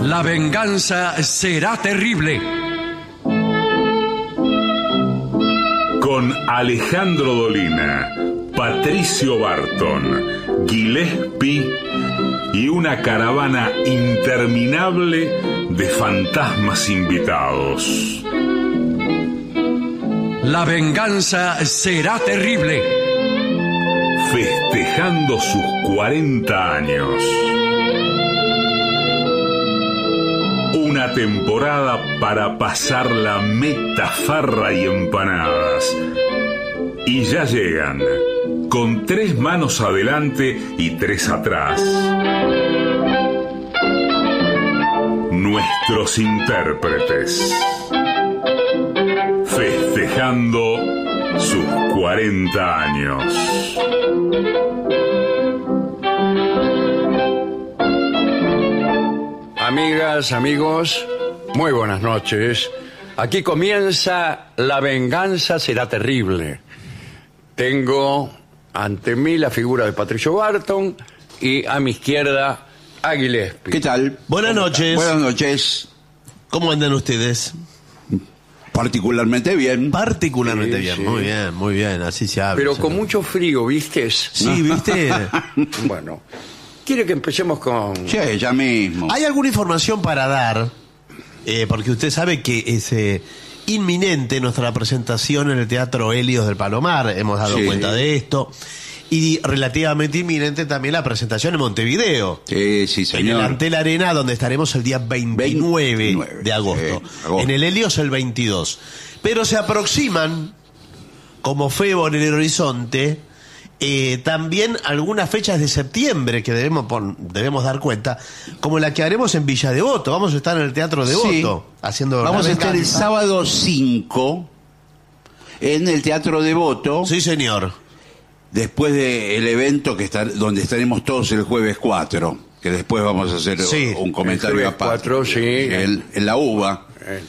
La venganza será terrible. Con Alejandro Dolina, Patricio Barton, Gillespie y una caravana interminable de fantasmas invitados. La venganza será terrible. Festejando sus 40 años. Una temporada para pasar la metafarra y empanadas. Y ya llegan, con 3 manos adelante y 3 atrás, nuestros intérpretes. Festejando sus 40 años. Amigas, amigos, muy buenas noches. Aquí comienza La venganza será terrible. Tengo ante mí la figura de Patricio Barton y a mi izquierda a Gillespie. ¿Qué tal? Buenas noches. Buenas noches. ¿Cómo andan ustedes? Particularmente bien. Particularmente Sí, bien, sí. muy bien, así se habla. Pero con mucho frío, ¿viste? Sí, ¿viste? Bueno, ¿quiere que empecemos con...? Sí, ya mismo. ¿Hay alguna información para dar? Porque usted sabe que es inminente nuestra presentación en el Teatro Helios del Palomar. Hemos dado Sí. cuenta de esto. Y relativamente inminente también la presentación en Montevideo. Sí, En el señor. Antel Arena, donde estaremos el día 29 de agosto. Sí, agosto. En el Helios el 22. Pero se aproximan, como febo en el horizonte, también algunas fechas de septiembre que debemos dar cuenta, como la que haremos en Villa Devoto. Vamos a estar en el Teatro Devoto haciendo Vamos La a estar el venganza. sábado 5 en el Teatro Devoto, Sí, señor. después del evento donde estaremos todos el jueves 4, que después vamos a hacer Sí, un comentario el jueves aparte. 4, sí. En la UBA.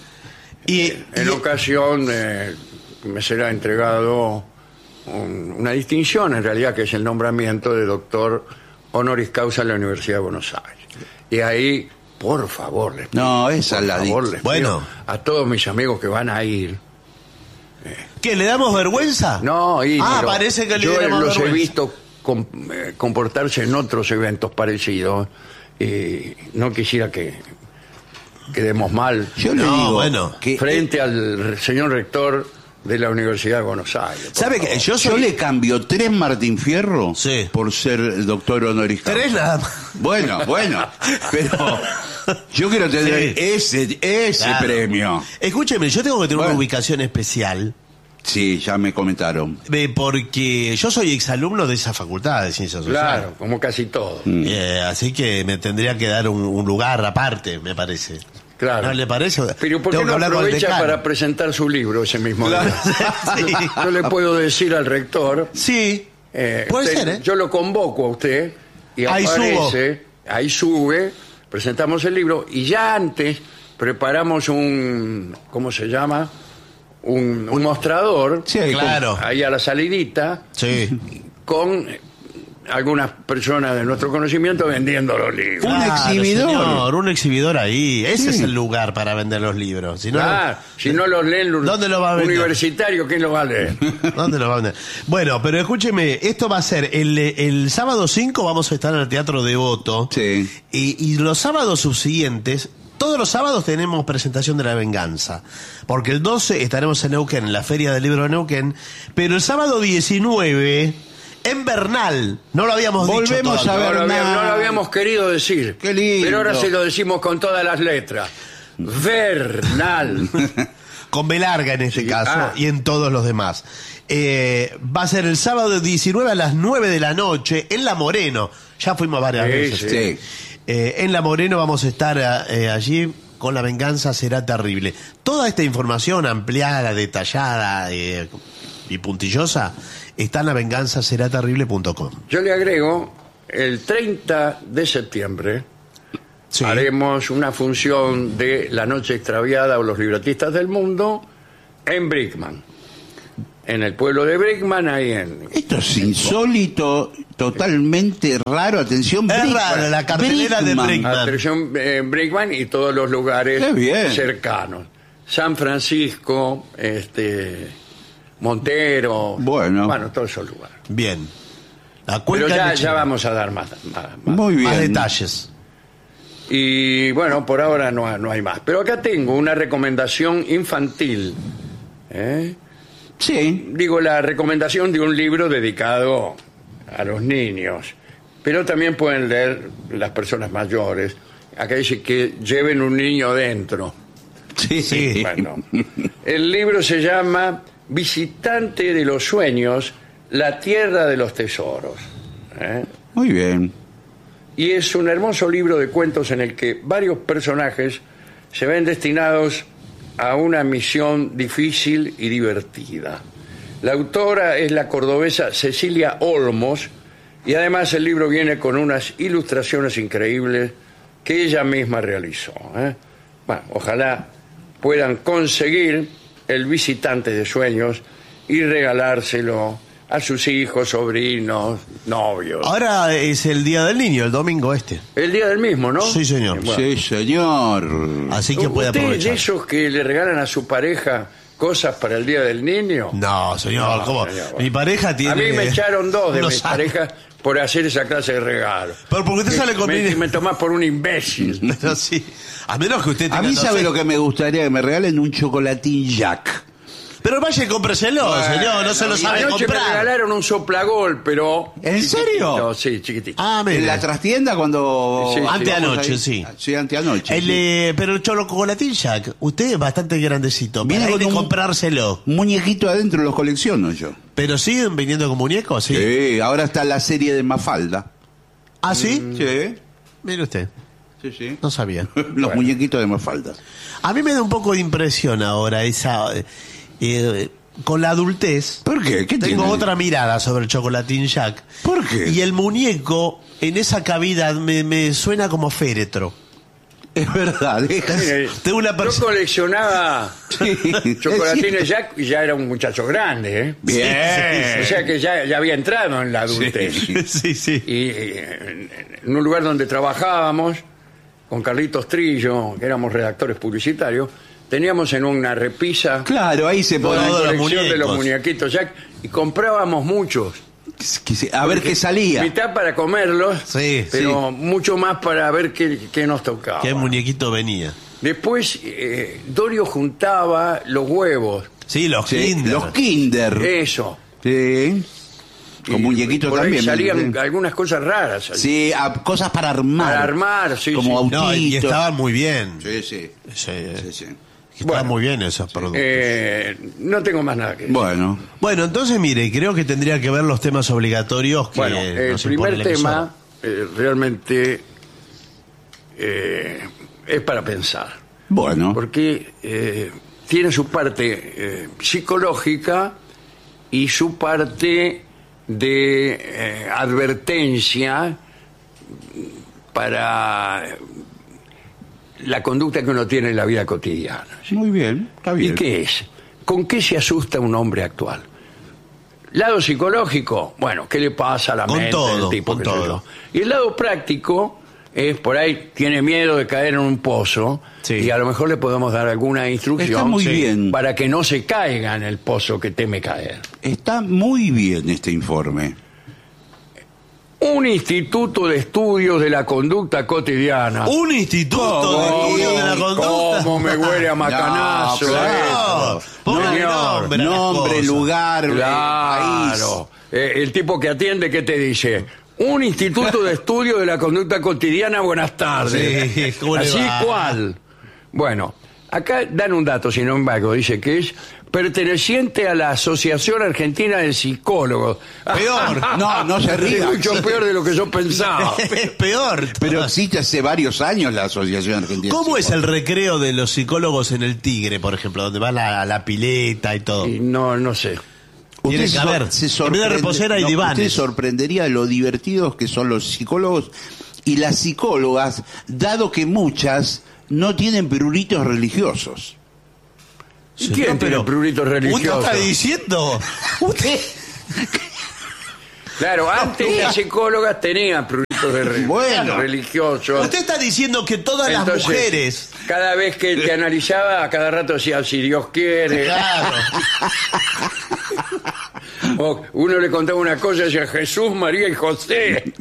En ocasión me será entregado una distinción, en realidad, que es el nombramiento de doctor honoris causa en la Universidad de Buenos Aires. Y ahí, por favor, les pido, No, esa por es la favor, di- les Bueno. pido a todos mis amigos que van a ir. ¿Qué, le damos vergüenza? No, y Ah, pero parece que le yo diéramos los he vergüenza. visto comportarse en otros eventos parecidos y no quisiera que quedemos mal Yo le No, digo bueno. que frente al señor rector de la Universidad de Buenos Aires. por ¿Sabe favor. que yo yo soy... le cambio 3 Martín Fierro Sí. por ser el doctor honoris causa. 3 nada más. Bueno, pero yo quiero tener Sí. ese Claro. premio. Escúcheme, yo tengo que tener una Bueno. ubicación especial, Sí, ya me comentaron. porque yo soy exalumno de esa facultad de Ciencias Sociales. Claro, como casi todo. Así que me tendría que dar un lugar aparte, me parece. Claro. ¿No le parece? Pero ¿por qué Tengo que no hablar con el aprovecha decano. para presentar su libro ese mismo día? Sí. Yo le puedo decir al rector, Sí, puede usted- ser, ¿eh? yo lo convoco a usted y Ahí aparece, ahí sube, presentamos el libro y ya antes preparamos un, ¿cómo se llama? Un mostrador Sí, Claro. ahí a la salidita Sí. con algunas personas de nuestro conocimiento vendiendo los libros. Un Claro, exhibidor. señor, un exhibidor ahí. Ese Sí. es el lugar para vender los libros. Si no, Si no los leen los ¿Dónde lo va a vender? universitarios, ¿quién los va a leer? ¿dónde lo va a vender? Bueno, pero escúcheme, esto va a ser el sábado 5 vamos a estar en el Teatro Devoto. Sí. Y los sábados subsiguientes, todos los sábados tenemos presentación de La venganza. Porque el 12 estaremos en Neuquén, en la Feria del Libro de Neuquén. Pero el sábado 19, en Bernal, no lo habíamos dicho Volvemos todavía. a ver. No lo habíamos querido decir. Qué lindo. Pero ahora se lo decimos con todas las letras. Vernal. Con B larga en este Sí, caso ah. y en todos los demás. Va a ser el sábado 19 a las 9 de la noche en La Moreno. Ya fuimos varias Sí, veces. sí. Sí. En La Moreno vamos a estar allí con La venganza será terrible. Toda esta información ampliada, detallada y puntillosa está en lavenganzaseraterrible.com. Yo le agrego, el 30 de septiembre Sí. haremos una función de La Noche Extraviada o Los Libretistas del Mundo en Brickman. en el pueblo de Brinkman, ahí en... Esto es insólito, totalmente raro. Atención, Es Brinkman. raro, la cartelera de Brinkman. Atención, Brinkman y todos los lugares Qué bien. cercanos. San Francisco, Montero, Bueno. todos esos lugares. Bien. La Pero cuenca ya lechera. vamos a dar más. Muy bien. Más detalles. Y bueno, por ahora no hay más. Pero acá tengo una recomendación infantil. Sí. Digo, la recomendación de un libro dedicado a los niños. Pero también pueden leer las personas mayores. Acá dice que lleven un niño dentro. Sí. Bueno, el libro se llama Visitante de los Sueños, la Tierra de los Tesoros. Muy bien. Y es un hermoso libro de cuentos en el que varios personajes se ven destinados a una misión difícil y divertida. La autora es la cordobesa Cecilia Olmos y además el libro viene con unas ilustraciones increíbles que ella misma realizó. Bueno, ojalá puedan conseguir el Visitante de Sueños y regalárselo a sus hijos, sobrinos, novios. Ahora es el Día del Niño, el domingo este. El día del mismo, ¿no? Sí, señor. Bueno. Sí, señor. Así que puede ¿Usted es de aprovechar. esos que le regalan a su pareja cosas para el Día del Niño? No, señor, No, ¿cómo? señor. Mi pareja tiene... A mí me echaron dos de unos mis años. parejas por hacer esa clase de regalo. Pero porque usted sale con Me tomás por un imbécil. Pero sí. A menos que usted tenga... A mí no sabe sé. lo que me gustaría que me regalen un chocolatín Jack. Pero vaya y cómpreselo, señor, no se lo sabe Anoche me comprar. regalaron un soplagol, pero... ¿En serio? chiquitito, sí, chiquitito. Ah, En la mira. trastienda cuando... Sí, sí. Anteanoche, vamos ahí. sí. Sí, anteanoche. Pero el chocolatín Jack, usted es bastante grandecito. Viene Viene con de un- comprárselo. Un muñequito adentro los colecciono yo. ¿Pero siguen viniendo con muñecos? Sí. Sí, ahora está la serie de Mafalda. ¿Ah, sí? Sí, Mire usted, sí. no sabía. Los muñequitos de Mafalda. A mí me da un poco de impresión ahora esa... con la adultez... ¿Por qué? ¿Qué Tengo tiene? otra mirada sobre el chocolatín Jack. ¿Por qué? Y el muñeco en esa cavidad me suena como féretro. Es verdad. Mire, Tengo una yo persona... coleccionaba chocolatines Jack y ya era un muchacho grande, ¿eh? Bien. O sea que ya había entrado en la adultez. Sí, sí. Y en un lugar donde trabajábamos, con Carlitos Trillo, que éramos redactores publicitarios, teníamos en una repisa Claro, ahí se toda pone. la Todos los colección de los muñecos. muñequitos Jack y comprábamos muchos. A ver qué salía. Mitad para comerlos, Sí, pero mucho más para ver qué nos tocaba. ¿Qué muñequito venía? Después Dorio juntaba los huevos, Sí, los Sí, Kinder. los Kinder. eso. Sí. Con Y muñequitos por ahí también. salían ¿sí? algunas cosas raras. Sí, cosas para armar. Para armar, sí, Como sí. autitos. No, y estaban muy bien. Sí, sí. Sí, Sí. estaban Bueno. muy bien esos productos. No tengo más nada que decir. Bueno. Bueno, entonces mire, creo que tendría que ver los temas obligatorios que Bueno, el nos impone primer la emisora. tema realmente es para pensar. Bueno. Porque tiene su parte psicológica y su parte de advertencia para la conducta que uno tiene en la vida cotidiana. Muy bien, está bien. ¿Y qué es? ¿Con qué se asusta un hombre actual? Lado psicológico, bueno, ¿qué le pasa a la Con mente todo, del tipo? con qué sé todo. yo? Y el lado práctico es, por ahí, tiene miedo de caer en un pozo Sí. y a lo mejor le podemos dar alguna Está instrucción muy bien. para que no se caiga en el pozo que teme caer. Está muy bien este informe. Un instituto de estudios de la conducta cotidiana. Un instituto de estudio de la conducta. ¿Cómo me huele a macanazo? No, claro. esto? Póngale Señor. nombre a las Nombre, cosas. lugar, país. Claro. El tipo que atiende, ¿qué te dice? Un instituto de estudio de la conducta cotidiana, buenas tardes. Sí, ¿cómo le Así va? cual. Bueno, acá dan un dato, sin embargo, dice que es perteneciente a la Asociación Argentina de Psicólogos. Peor. No se ría. Es mucho peor de lo que yo pensaba. Es peor. Pero existe hace varios años la Asociación Argentina. ¿Cómo de es el recreo de los psicólogos en el Tigre, por ejemplo, donde va la pileta y todo? Y no sé. Tiene Usted que haber. En vez de reposera hay divanes. Usted sorprendería lo divertidos que son los psicólogos y las psicólogas, dado que muchas no tienen pruritos religiosos. ¿Y quién tiene prurito religioso? ¿Usted está diciendo? ¿Usted? Claro, antes las psicólogas tenían pruritos religiosos. Usted está diciendo que todas Entonces, las mujeres... cada vez que te analizaba, a cada rato decía, si Dios quiere. Claro. O uno le contaba una cosa y decía, Jesús, María y José.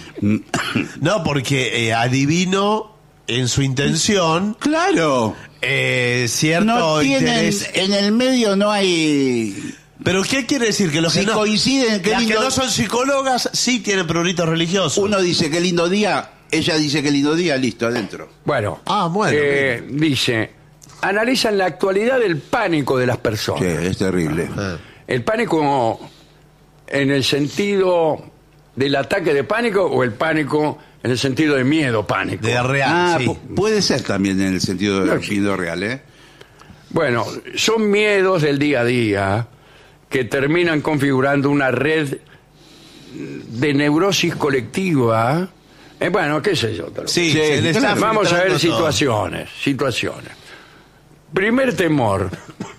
No, porque adivino en su intención... Claro. Cierto No tienen, interés. en el medio no hay... ¿Pero qué quiere decir? Que los Si que no, coinciden, qué las lindo- que no son psicólogas sí tienen pruritos religiosos. Uno dice qué lindo día, ella dice qué lindo día, listo, adentro. Bueno, Bueno, dice, analizan la actualidad del pánico de las personas. Sí, es terrible. El pánico en el sentido del ataque de pánico o el pánico en el sentido de miedo pánico. De real, Ah, sí. puede ser también en el sentido No, del sentido real, ¿eh? Bueno, son miedos del día a día que terminan configurando una red de neurosis colectiva. Bueno, qué sé yo. te lo Sí, digo. se le está Vamos a ver filtrando todo. situaciones. Primer temor.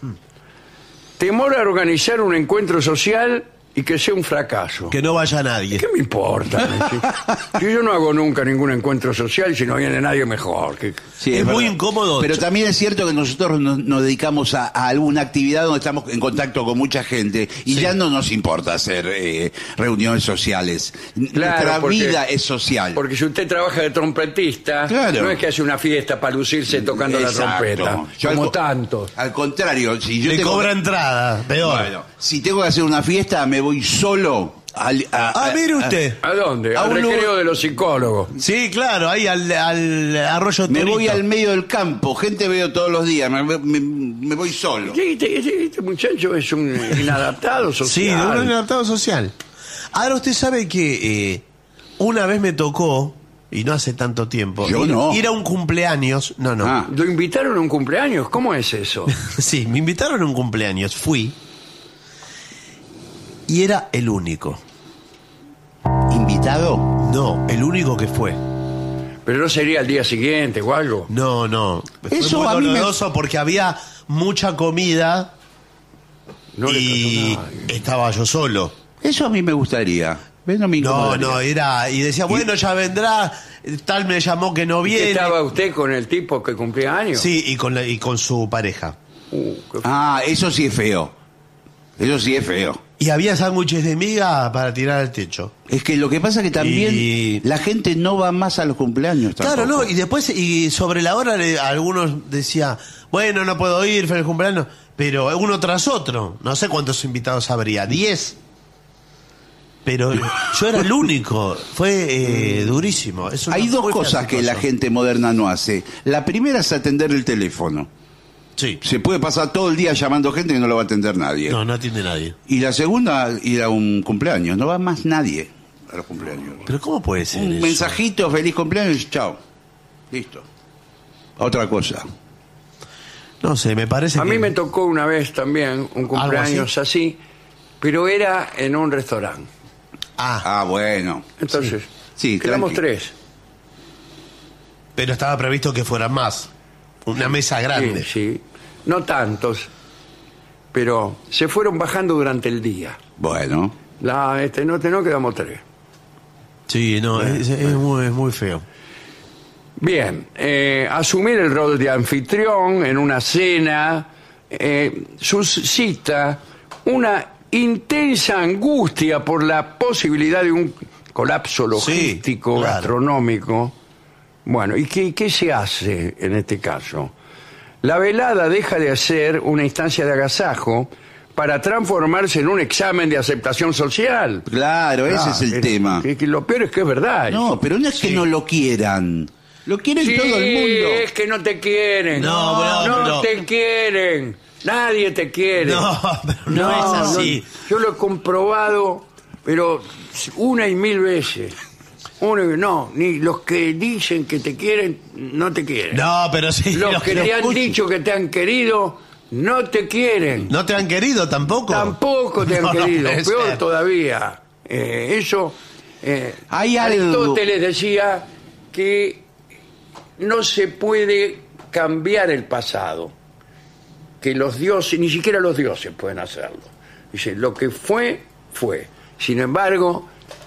Temor a organizar un encuentro social y que sea un fracaso. Que no vaya nadie. ¿Qué me importa? Si yo no hago nunca ningún encuentro social, si no viene nadie mejor. Sí, Es muy verdad. incómodo. Pero también es cierto que nosotros nos dedicamos a alguna actividad donde estamos en contacto con mucha gente y ya no nos importa hacer reuniones sociales. Nuestra porque- vida es social. Porque si usted trabaja de trompetista, Claro. no es que hace una fiesta para lucirse tocando Exacto. la trompeta, Yo como al co- tantos. Al contrario, si yo Le tengo, cobra entrada, peor. bueno, si tengo que hacer una fiesta, me voy solo. Mire usted. ¿A dónde? A Al un recreo lugar- de los psicólogos. Sí, claro, ahí al arroyo Me Torito. voy al medio del campo, gente veo todos los días, me voy solo. Sí, este muchacho es un inadaptado social. Sí, de un inadaptado social. Ahora usted sabe que una vez me tocó, y no hace tanto tiempo, Yo no. ir a un cumpleaños. No. Ah. ¿Lo invitaron a un cumpleaños? ¿Cómo es eso? Sí, me invitaron a un cumpleaños, fui. Y era el único. ¿Invitado? No, el único que fue. Pero no sería al día siguiente o algo. No. Eso Fue a muy mí me- doloroso porque había mucha comida No y le trató nadie. estaba yo solo. Eso a mí me gustaría. ¿Ves? No me incomodaría. No, era... Y decía, bueno, ya vendrá, tal me llamó que no ¿Y qué viene. ¿Estaba usted con el tipo que cumplía años? Sí, y con su pareja. Qué Ah, eso sí es feo. Eso sí es feo. Y había sándwiches de miga para tirar al techo. Es que lo que pasa que también Y- la gente no va más a los cumpleaños tampoco. Claro, no, y después, y sobre la hora algunos decía, bueno, no puedo ir, feliz cumpleaños, pero uno tras otro, no sé cuántos invitados habría, 10. Pero yo era el único, fue durísimo. Eso Hay no dos fue cosas que la clasicoso. gente moderna no hace. La primera es atender el teléfono. Sí, Se puede pasar todo el día llamando gente que no lo va a atender nadie. no atiende nadie. Y la segunda, ir a un cumpleaños. No va más nadie a los cumpleaños. Pero ¿cómo puede ser Un eso? mensajito, feliz cumpleaños, chao. Listo. Otra cosa. No sé, me parece A que... mí me tocó una vez también un cumpleaños así, pero era en un restaurante. Ah, Ah, bueno. Entonces, Sí, quedamos tranqui. 3. pero estaba previsto que fueran más. Una mesa grande. Sí. No tantos, pero se fueron bajando durante el día. Bueno. No quedamos 3. Sí, no, es muy feo. Bien, asumir el rol de anfitrión en una cena suscita una intensa angustia por la posibilidad de un colapso logístico, claro. gastronómico. Bueno, ¿y qué se hace en este caso? La velada deja de ser una instancia de agasajo para transformarse en un examen de aceptación social. Claro, ese es el tema. Que lo peor es que es verdad. No, pero no es que no lo quieran. Lo quieren Sí, todo el mundo. es que no te quieren. No, te quieren. Nadie te quiere. No, pero no es así. Yo lo he comprobado, pero 1 y 1000 veces. Ni los que dicen que te quieren, no te quieren. No, pero sí. Los que te han escucho. dicho que te han querido, no te quieren. ¿No te han querido tampoco? Tampoco te han No, no querido. puede Peor ser. todavía. Eso. Hay algo- Aristóteles decía que no se puede cambiar el pasado, que los dioses, ni siquiera los dioses pueden hacerlo. Dice, lo que fue, fue. Sin embargo,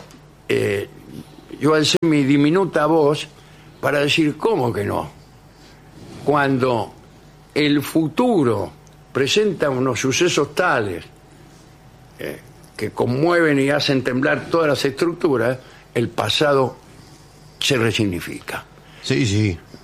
yo alcé mi diminuta voz para decir, ¿cómo que no? Cuando el futuro presenta unos sucesos tales que conmueven y hacen temblar todas las estructuras, el pasado se resignifica. Sí, sí.